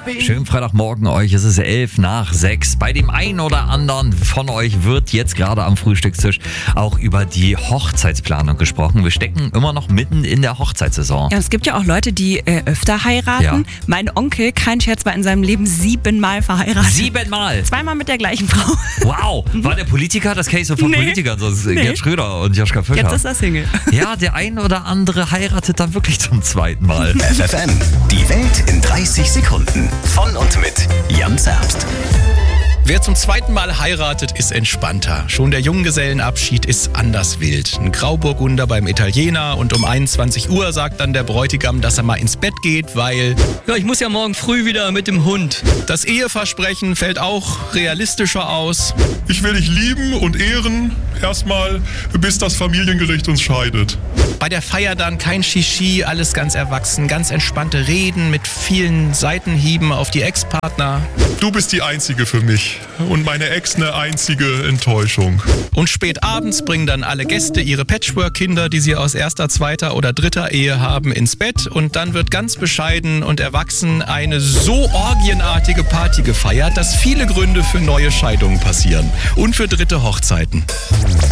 Schönen Freitagmorgen euch, es ist 5:11. Bei dem einen oder anderen von euch wird jetzt gerade am Frühstückstisch auch über die Hochzeitsplanung gesprochen. Wir stecken immer noch mitten in der Hochzeitssaison. Ja, es gibt ja auch Leute, die öfter heiraten. Ja. Mein Onkel, kein Scherz, war in seinem Leben 7-mal verheiratet. 7-mal? 2-mal mit der gleichen Frau. Wow, war der Politiker? Das kenne ich so von Politikern, so Gerd Schröder und Joschka Fischer. Jetzt ist er Single. Ja, der ein oder andere heiratet dann wirklich zum zweiten Mal. FFN, die Welt in 30 Sekunden. Von und mit Jan Zerbst. Wer zum zweiten Mal heiratet, ist entspannter. Schon der Junggesellenabschied ist anders wild. Ein Grauburgunder beim Italiener und um 21 Uhr sagt dann der Bräutigam, dass er mal ins Bett geht, weil... Ja, ich muss ja morgen früh wieder mit dem Hund. Das Eheversprechen fällt auch realistischer aus. Ich will dich lieben und ehren, erstmal, bis das Familiengericht uns scheidet. Bei der Feier dann kein Shishi, alles ganz erwachsen, ganz entspannte Reden mit vielen Seitenhieben auf die Ex-Partner. Du bist die Einzige für mich und meine Ex eine einzige Enttäuschung. Und spät abends bringen dann alle Gäste ihre Patchwork-Kinder, die sie aus erster, zweiter oder dritter Ehe haben, ins Bett. Und dann wird ganz bescheiden und erwachsen eine so orgienartige Party gefeiert, dass viele Gründe für neue Scheidungen passieren. Und für dritte Hochzeiten.